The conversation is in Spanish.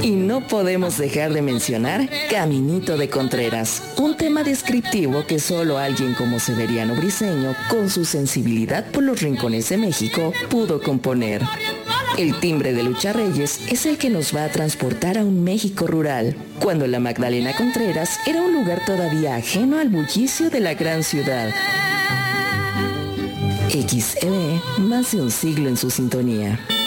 Y no podemos dejar de mencionar Caminito de Contreras, un tema descriptivo que solo alguien como Severiano Briceño, con su sensibilidad por los rincones de México, pudo componer. El timbre de Lucha Reyes es el que nos va a transportar a un México rural, cuando la Magdalena Contreras era un lugar todavía ajeno al bullicio de la gran ciudad. XED, más de un siglo en su sintonía.